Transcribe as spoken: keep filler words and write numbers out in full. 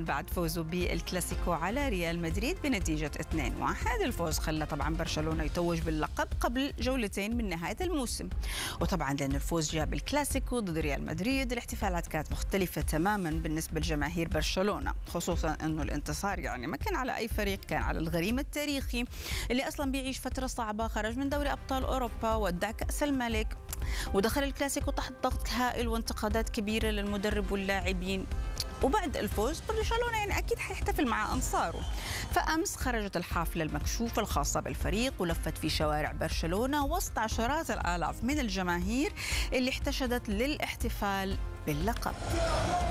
طبعا بعد فوزه بالكلاسيكو على ريال مدريد بنتيجة اثنين واحد. الفوز خلى طبعا برشلونة يتوج باللقب قبل جولتين من نهاية الموسم، وطبعا لأن الفوز جاب الكلاسيكو ضد ريال مدريد الاحتفالات كانت مختلفة تماما بالنسبة لجماهير برشلونة، خصوصا أنه الانتصار يعني ما كان على أي فريق، كان على الغريم التاريخي اللي أصلا بيعيش فترة صعبة، خرج من دوري أبطال أوروبا، ودع كأس الملك، ودخل الكلاسيكو تحت ضغط هائل وانتقادات كبيرة للمدرب واللاعبين. وبعد الفوز برشلونة يعني أكيد حيحتفل مع أنصاره. فأمس خرجت الحافلة المكشوفة الخاصة بالفريق ولفت في شوارع برشلونة وسط عشرات الآلاف من الجماهير اللي احتشدت للاحتفال باللقب.